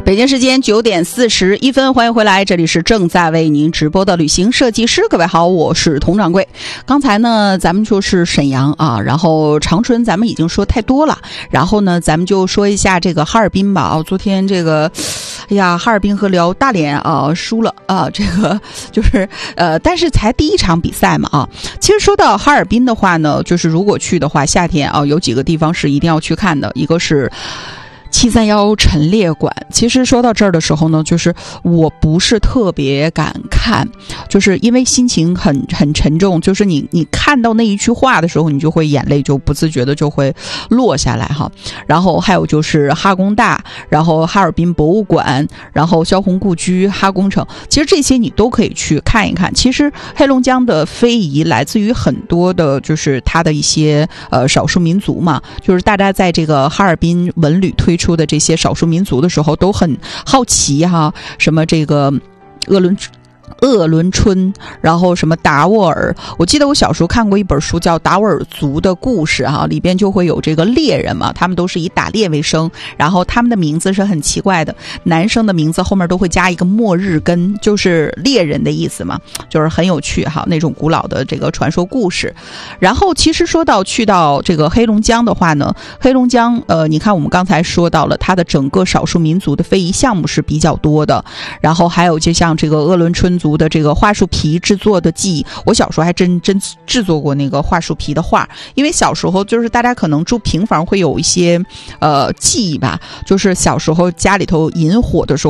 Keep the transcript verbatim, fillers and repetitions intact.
北京时间九点四十一分，欢迎回来，这里是正在为您直播的旅行设计师。各位好，我是佟掌柜。刚才呢，咱们就是沈阳啊，然后长春咱们已经说太多了，然后呢，咱们就说一下这个哈尔滨吧。啊，昨天这个，哎呀，哈尔滨和辽大连啊输了啊，这个就是呃，但是才第一场比赛嘛啊。其实说到哈尔滨的话呢，就是如果去的话，夏天啊有几个地方是一定要去看的，一个是七三一陈列馆。其实说到这儿的时候呢，就是我不是特别敢看，就是因为心情很很沉重，就是你你看到那一句话的时候，你就会眼泪就不自觉的就会落下来哈。然后还有就是哈工大，然后哈尔滨博物馆，然后萧红故居、哈工城，其实这些你都可以去看一看。其实黑龙江的非遗来自于很多的就是它的一些呃少数民族嘛，就是大家在这个哈尔滨文旅推出的这些少数民族的时候都很好奇哈，什么这个鄂伦鄂伦春，然后什么达斡尔。我记得我小时候看过一本书叫《达斡尔族的故事》哈，里边就会有这个猎人嘛，他们都是以打猎为生，然后他们的名字是很奇怪的，男生的名字后面都会加一个末日根，就是猎人的意思嘛，就是很有趣哈，那种古老的这个传说故事。然后其实说到去到这个黑龙江的话呢，黑龙江呃，你看我们刚才说到了它的整个少数民族的非遗项目是比较多的，然后还有就像这个鄂伦春族的这个桦树皮制作的技艺，我小时候还真真制作过那个桦树皮的画，因为小时候就是大家可能住平房会有一些呃记忆吧，就是小时候家里头引火的时候